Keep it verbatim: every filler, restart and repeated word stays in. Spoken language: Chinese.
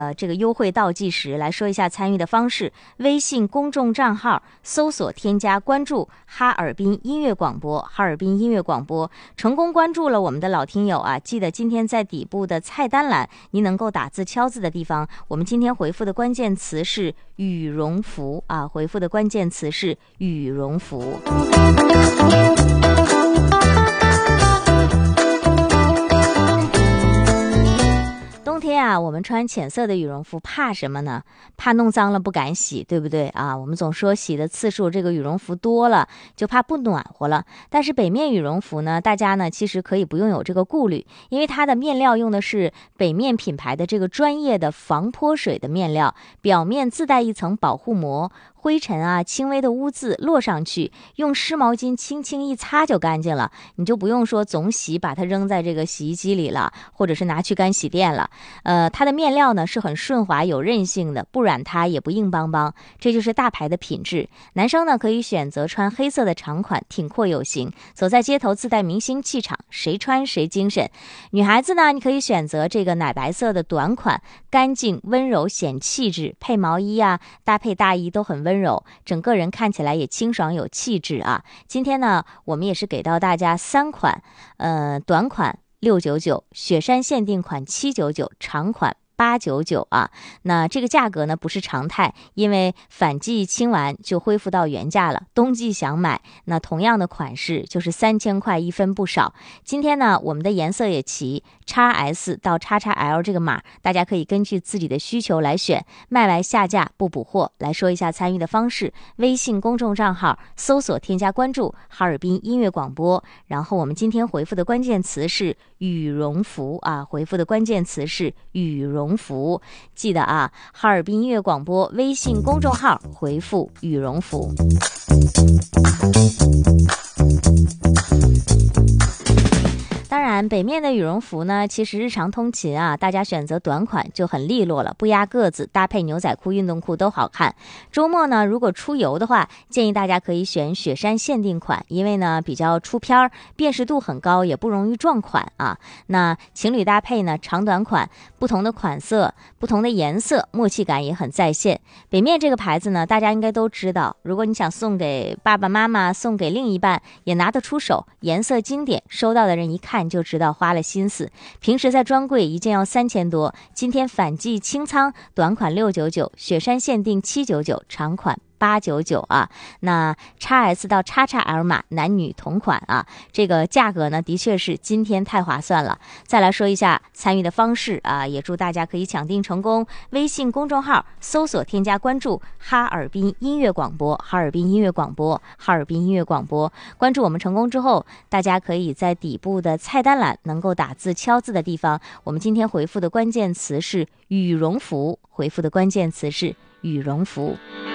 呃，这个优惠倒计时来说一下参与的方式。微信公众账号搜索添加关注哈尔滨音乐广播，哈尔滨音乐广播。成功关注了我们的老听友啊，记得今天在底部的菜单栏，您能够打字敲字的地方，我们今天回复的关键词是羽绒服啊，回复的关键词是羽绒服。冬天啊，我们穿浅色的羽绒服，怕什么呢？怕弄脏了不敢洗，对不对啊？我们总说洗的次数，这个羽绒服多了，就怕不暖和了。但是北面羽绒服呢，大家呢其实可以不用有这个顾虑，因为它的面料用的是北面品牌的这个专业的防泼水的面料，表面自带一层保护膜。灰尘啊，轻微的污渍落上去，用湿毛巾轻轻一擦就干净了，你就不用说总洗，把它扔在这个洗衣机里了，或者是拿去干洗店了。呃，它的面料呢是很顺滑有韧性的，不软塌也不硬邦邦，这就是大牌的品质。男生呢可以选择穿黑色的长款，挺阔有型，走在街头自带明星气场，谁穿谁精神。女孩子呢，你可以选择这个奶白色的短款，干净温柔显气质，配毛衣啊，搭配大衣都很温柔。温柔，整个人看起来也清爽有气质啊。今天呢，我们也是给到大家三款，呃，短款六九九，雪山限定款七九九，长款八九九啊。那这个价格呢不是常态，因为反季清完就恢复到原价了。冬季想买，那同样的款式就是三千块一分不少。今天呢，我们的颜色也齐 X S 到 X X L 这个码，大家可以根据自己的需求来选。卖完下架不补货。来说一下参与的方式：微信公众账号搜索添加关注哈尔滨音乐广播，然后我们今天回复的关键词是羽绒服啊，回复的关键词是羽绒服。记得啊，哈尔滨音乐广播微信公众号回复羽绒服。当然，北面的羽绒服呢，其实日常通勤啊，大家选择短款就很利落了，不压个子，搭配牛仔裤、运动裤都好看。周末呢，如果出游的话，建议大家可以选雪山限定款，因为呢比较出片儿，辨识度很高，也不容易撞款啊。那情侣搭配呢，长短款，不同的款色、不同的颜色，默契感也很在线。北面这个牌子呢，大家应该都知道，如果你想送给爸爸妈妈、送给另一半，也拿得出手，颜色经典，收到的人一看就知道花了心思。平时在专柜一件要三千多，今天反季清仓，短款六九九，雪山限定七九九，长款八九九啊。那 X S 到 X X L 码男女同款啊，这个价格呢的确是今天太划算了。再来说一下参与的方式啊，也祝大家可以抢订成功。微信公众号搜索添加关注哈尔滨音乐广播，哈尔滨音乐广播，哈尔滨音乐广播。关注我们成功之后，大家可以在底部的菜单栏能够打字敲字的地方，我们今天回复的关键词是羽绒服，回复的关键词是羽绒服。